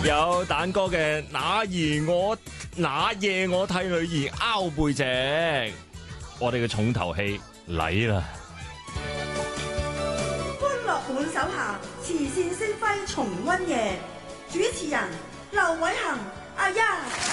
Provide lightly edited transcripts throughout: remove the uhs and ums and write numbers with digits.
有蛋哥嘅那夜我替女兒拗背脊，我哋嘅重頭戲嚟啦！ 歡樂滿手下慈善星輝重溫夜，主持人劉偉恒阿一。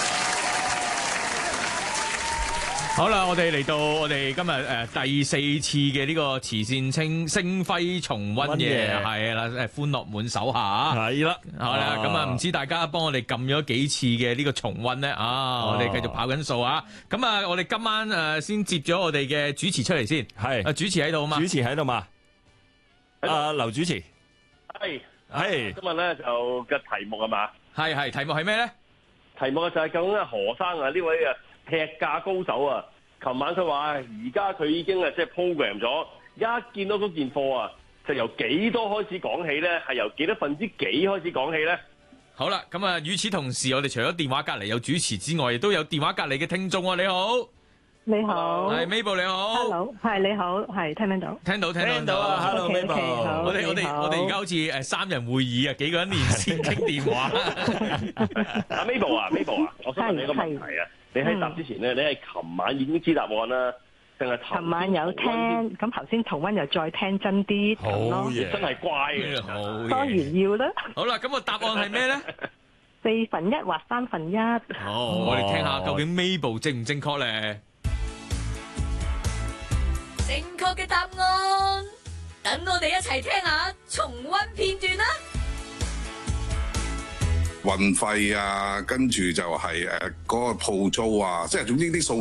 好啦，我哋嚟到我哋今日第4次嘅呢個慈善星輝重溫夜，係啦，歡樂滿手下， 係啦， 好啦，咁啊唔知大家幫我哋撳咗幾次嘅呢個重溫咧啊，我哋繼續跑緊數啊，咁啊我哋今晚先接咗我哋嘅主持出嚟先，係主持喺度嘛？ 主持喺度嘛？劉主持， 係今日咧就嘅題目係嘛？ 係題目係咩咧？ 題目就係究竟何生啊呢位劈價高手啊！琴晚佢話而家佢已經即係 program 咗，一見到嗰件貨啊，就由幾多開始講起咧？係由幾多分之幾開始講起咧？ 好啦，咁啊，與此同時，我哋除咗電話隔離有主持之外，亦都有電話隔離嘅聽眾啊！你好， 你好， 係 Mabel 你好 ，Hello， 係你好，係聽唔聽到？ 聽到啊 ，Hello Mabel， 我哋而家好似3人會議啊，幾個人連線傾電話。 阿 Mabel 啊，我想問你一個問題啊！你喺答之前咧，你係琴晚已經知答案啦，定係琴晚有聽？咁頭先重溫又再聽真啲， 好嘢， 真係乖嘅， 當然要啦。 好啦，咁個答案係咩咧 ？1/4或1/3。 好，我哋聽下究竟 Mabel 正唔正確咧？ 正確嘅答案，等我哋一齊聽下重溫片段啦。 運費啊，跟住就係嗰個鋪租啊，即係總之啲數